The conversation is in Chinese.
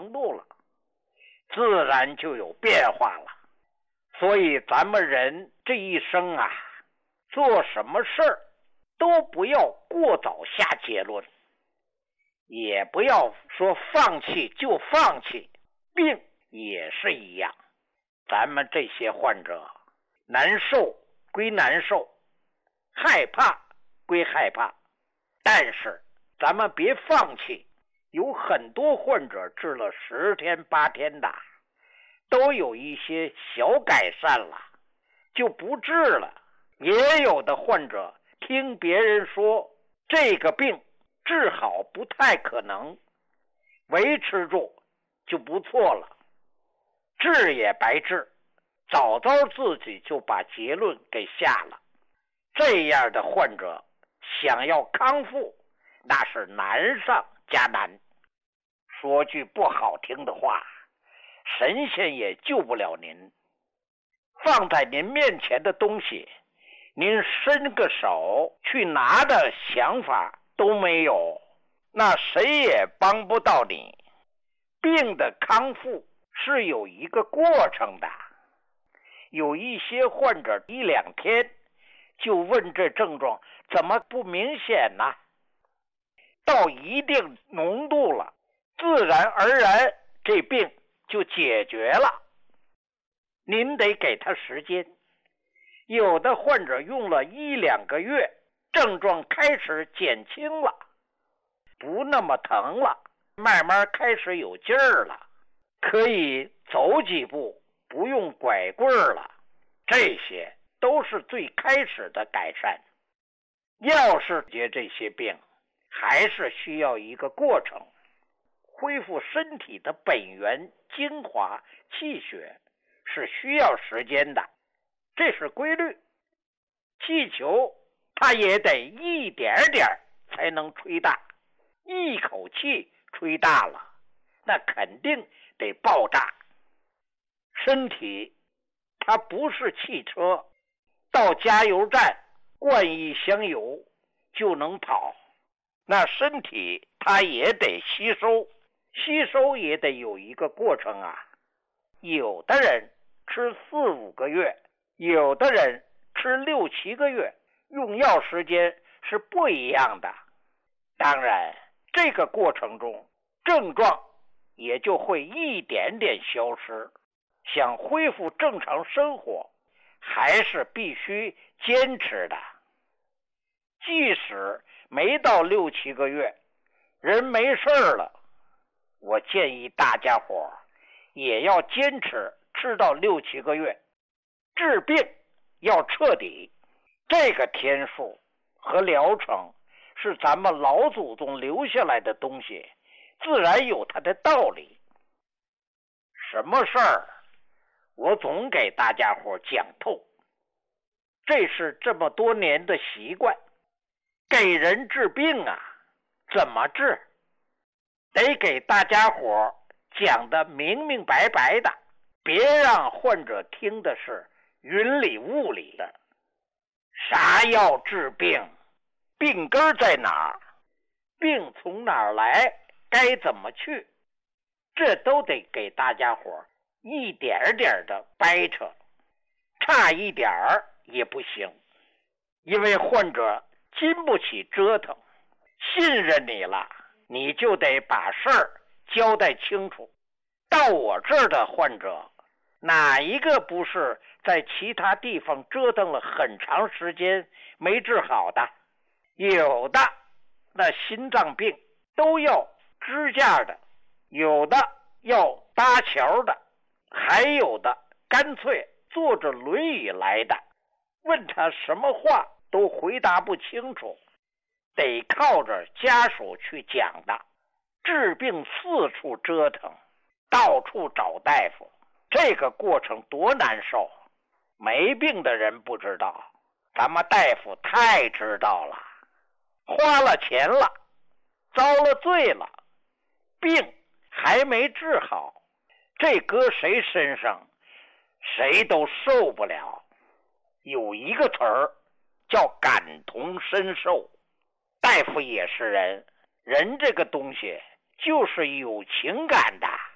程度了，自然就有变化了。所以咱们人这一生啊，做什么事儿都不要过早下结论，也不要说放弃就放弃。病也是一样，咱们这些患者难受归难受，害怕归害怕，但是咱们别放弃。有很多患者治了10天8天的，都有一些小改善了，就不治了。也有的患者听别人说这个病治好不太可能，维持住就不错了，治也白治，早早自己就把结论给下了。这样的患者想要康复，那是难上加难。说句不好听的话，神仙也救不了您。放在您面前的东西，您伸个手去拿的想法都没有，那谁也帮不到你。病的康复是有一个过程的，有一些患者1、2天就问这症状怎么不明显呢？到一定浓度了，自然而然这病就解决了。您得给他时间。有的患者用了1、2个月，症状开始减轻了，不那么疼了，慢慢开始有劲儿了，可以走几步，不用拐棍了。这些都是最开始的改善。要是解决这些病，还是需要一个过程，恢复身体的本源精华气血是需要时间的，这是规律。气球它也得一点点才能吹大，一口气吹大了，那肯定得爆炸。身体它不是汽车，到加油站灌一箱油就能跑，那身体它也得吸收，吸收也得有一个过程啊。有的人吃4、5个月，有的人吃6、7个月，用药时间是不一样的。当然这个过程中症状也就会一点点消失。想恢复正常生活，还是必须坚持的。即使没到6、7个月，人没事了，我建议大家伙也要坚持吃到6、7个月。治病要彻底，这个天数和疗程是咱们老祖宗留下来的东西，自然有它的道理。什么事儿我总给大家伙讲透，这是这么多年的习惯。给人治病啊，怎么治？得给大家伙讲得明明白白的，别让患者听的是云里雾里的。啥药治病？病根在哪儿？病从哪儿来？该怎么去？这都得给大家伙一点点的掰扯，差一点儿也不行。因为患者经不起折腾，信任你了，你就得把事儿交代清楚。到我这儿的患者，哪一个不是在其他地方折腾了很长时间没治好的？有的那心脏病都要支架的，有的要搭桥的，还有的干脆坐着轮椅来的，问他什么话都回答不清楚，得靠着家属去讲的。治病四处折腾，到处找大夫，这个过程多难受。没病的人不知道，咱们大夫太知道了。花了钱了，遭了罪了，病还没治好，这搁谁身上谁都受不了。有一个词儿叫感同身受。大夫也是人，人这个东西就是有情感的。